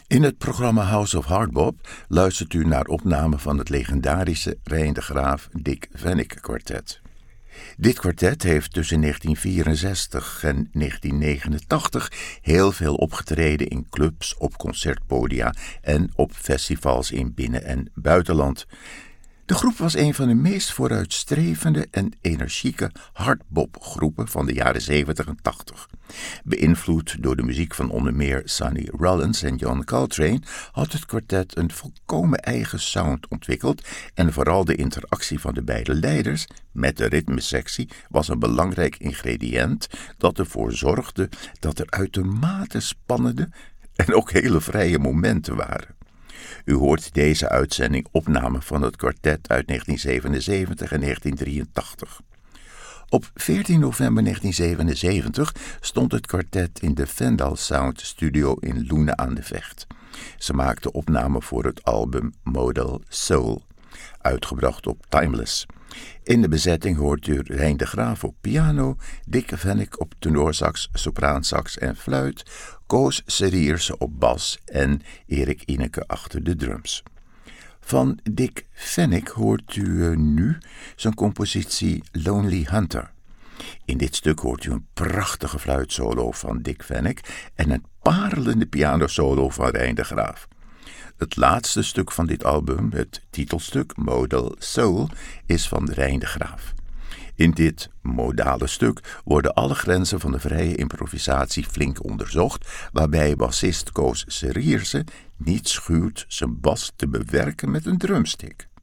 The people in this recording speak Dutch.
In het programma House of Hardbop luistert u naar opname van het legendarische Rijn de Graaf Dick Vennick kwartet. Dit kwartet heeft tussen 1964 en 1989 heel veel opgetreden in clubs, op concertpodia en op festivals in binnen- en buitenland. De groep was een van de meest vooruitstrevende en energieke hardbopgroepen van de jaren 70 en 80. Beïnvloed door de muziek van onder meer Sonny Rollins en John Coltrane had het kwartet een volkomen eigen sound ontwikkeld en vooral de interactie van de beide leiders met de ritmesectie was een belangrijk ingrediënt dat ervoor zorgde dat er uitermate spannende en ook hele vrije momenten waren. U hoort deze uitzending opname van het kwartet uit 1977 en 1983. Op 14 november 1977 stond het kwartet in de Fendal Sound Studio in Loenen aan de Vecht. Ze maakten opnamen voor het album Modal Soul, uitgebracht op Timeless. In de bezetting hoort u Rijn de Graaf op piano, Dick Vennick op tenorsax, sopraansax en fluit, Koos Serierse op bas en Erik Ineke achter de drums. Van Dick Vennick hoort u nu zijn compositie Lonely Hunter. In dit stuk hoort u een prachtige fluitsolo van Dick Vennick en een parelende pianosolo van Rijn de Graaf. Het laatste stuk van dit album, het titelstuk Modal Soul, is van Rijn de Graaf. In dit modale stuk worden alle grenzen van de vrije improvisatie flink onderzocht, waarbij bassist Koos Serierse niet schuwt zijn bas te bewerken met een drumstick.